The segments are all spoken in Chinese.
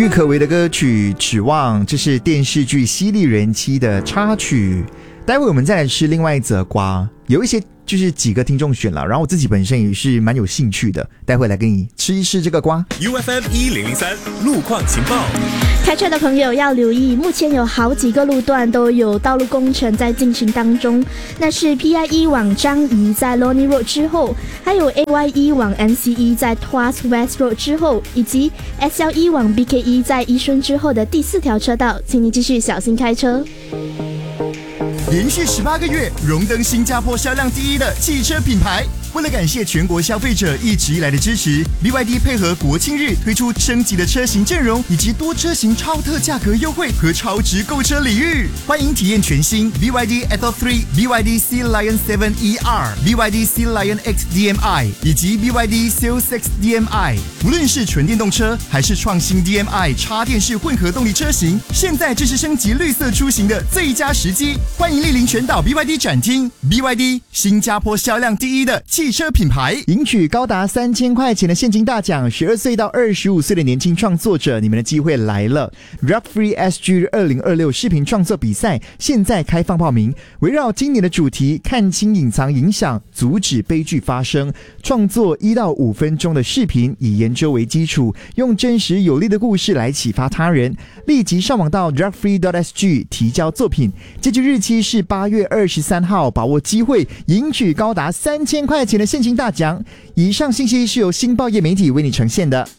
郁可唯的歌曲《指望》，这是电视剧《犀利人妻》的插曲。待会我们再来吃另外一则瓜，有一些就是几个听众选了，然后我自己本身也是蛮有兴趣的，待会来跟你吃一吃这个瓜。 UFM 1003路况情报。 开车的朋友要留意，目前有好几个路段都有道路工程在进行当中，那是 PIE 往樟宜在 Lornie Road 之后，还有 AYE 往 NCE 在 Tuas West Road 之后，以及 SLE 往 BKE 在宜顺之后的第4条车道，请你继续小心开车。 连续18个月荣登新加坡销量第1的汽车品牌。为了感谢全国消费者一直以来的支持 ，BYD 配合国庆日推出升级的车型阵容，以及多车型超特价格优惠和超值购车礼遇。欢迎体验全新 BYD Atto 3、BYD Sea Lion 7ER、BYD Sea Lion X DMI 以及 BYD Seal 6 DMI。无论是纯电动车还是创新 DMI 插电式混合动力车型，现在正是升级绿色出行的最佳时机。欢迎莅临全岛 BYD 展厅 ，BYD 新加坡销量第1的汽车品牌， 赢取高达3000块钱的现金大奖，12岁到25岁的年轻创作者，你们的机会来了 ！Drug Free SG 2026视频创作比赛现在开放报名，围绕今年的主题，看清隐藏影响，阻止悲剧发生，创作1到5分钟的视频，以研究为基础，用真实有力的故事来启发他人。立即上网到 drugfree.sg 提交作品，截止日期是8月23号，把握机会，赢取高达3000块钱的现金大奖。以上信息是由新报业媒体为你呈现的。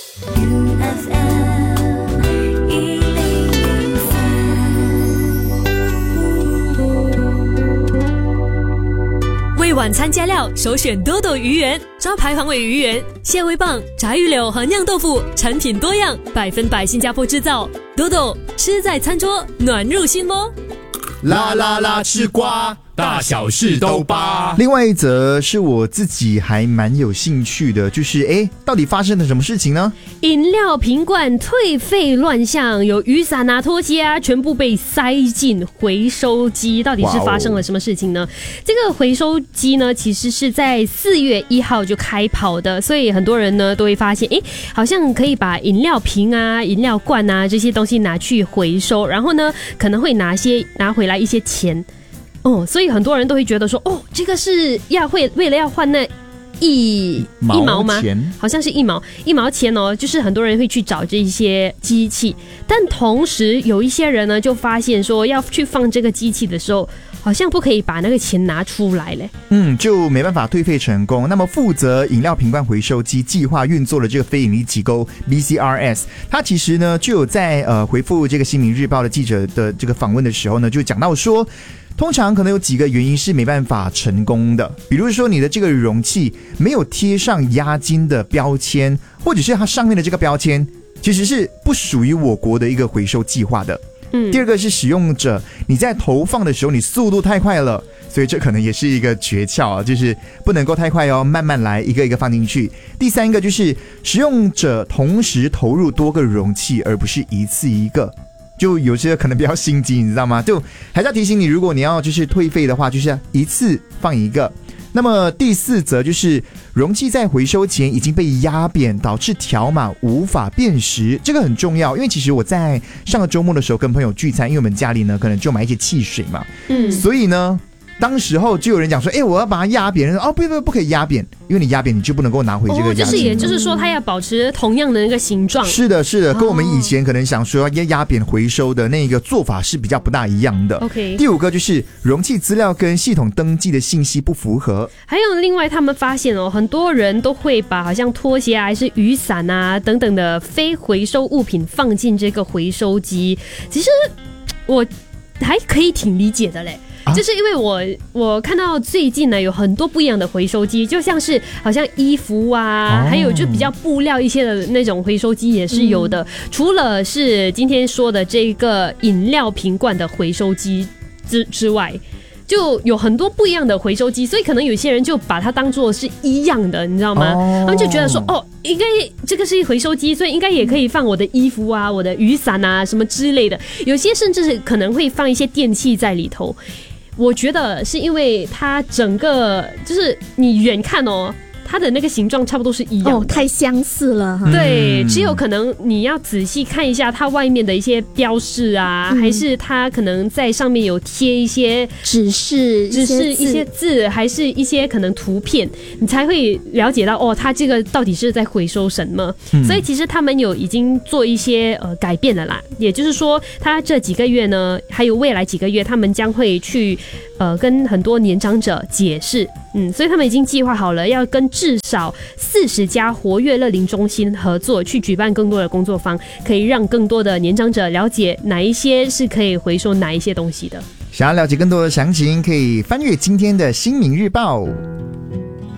为晚餐加料，首选多多鱼圆，招牌黄尾鱼圆、蟹味棒、炸鱼柳和酿豆腐，产品多样，100%新加坡制造。多多吃在餐桌，暖入心窝。 啦啦啦吃瓜，大小事都扒。 另外一则是我自己还蛮有兴趣的，就是到底发生了什么事情呢？ 饮料瓶罐退费乱象，有雨伞啊、拖鞋啊，全部被塞进回收机。到底是发生了什么事情呢？这个回收机呢，其实是在4月1号就开跑的，所以很多人呢都会发现，好像可以把饮料瓶啊、饮料罐啊这些东西拿去回收，然后呢可能会拿回来一些钱。所以很多人都会觉得说，这个是为了要换那一毛吗？好像是1毛钱哦，就是很多人会去找这些机器，但同时有一些人呢就发现说，要去放这个机器的时候，好像不可以把那个钱拿出来嘞， 就没办法退费成功。那么负责饮料瓶罐回收机计划运作的这个非营利机构 BCRS， 它其实呢就有在回复这个新民日报的记者的这个访问的时候呢，就讲到说，通常可能有几个原因是没办法成功的，比如说你的这个容器没有贴上押金的标签，或者是它上面的这个标签其实是不属于我国的一个回收计划的。第二个是使用者你在投放的时候你速度太快了，所以这可能也是一个诀窍啊，就是不能够太快哦，慢慢来，一个一个放进去。第三个就是使用者同时投入多个容器，而不是一次一个。就有些可能比较心机，你知道吗？就还是要提醒你，如果你要就是退费的话，就是一次放一个。那么第4则就是容器在回收前已经被压扁，导致条码无法辨识，这个很重要。因为其实我在上个周末的时候跟朋友聚餐，因为我们家里呢可能就买一些汽水嘛，所以呢当时候就有人讲说，我要把它压扁，不可以压扁，因为你压扁你就不能够拿回这个押金。 也就是说它要保持同样的那个形状。 是的，跟我们以前可能想说要压扁回收的那个做法是比较不大一样的。 OK。 第5个就是容器资料跟系统登记的信息不符合。 还有另外他们发现很多人都会把好像拖鞋啊还是雨伞啊等等的非回收物品放进这个回收机。其实我还可以挺理解的嘞。就是因为我看到最近呢有很多不一样的回收机，就像是好像衣服啊，还有就比较布料一些的那种回收机也是有的。除了是今天说的这个饮料瓶罐的回收机之外，就有很多不一样的回收机，所以可能有些人就把它当作是一样的，你知道吗？他们就觉得说，应该这个是回收机，所以应该也可以放我的衣服啊、我的雨伞啊什么之类的。有些甚至是可能会放一些电器在里头。我觉得是因为它整个就是你远看它的那个形状差不多是一样的。 哦，太相似了哈。 对，只有可能你要仔细看一下它外面的一些标示啊，还是它可能在上面有贴一些只是一些字，还是一些可能图片，你才会了解到哦，它这个到底是在回收什么。所以其实他们已经做一些改变了啦，也就是说，他这几个月呢，还有未来几个月，他们将会去跟很多年长者解释，所以他们已经计划好了，要跟至少40家活跃乐龄中心合作，去举办更多的工作坊，可以让更多的年长者了解哪一些是可以回收哪一些东西的。 想要了解更多的详情，可以翻阅今天的新民日报。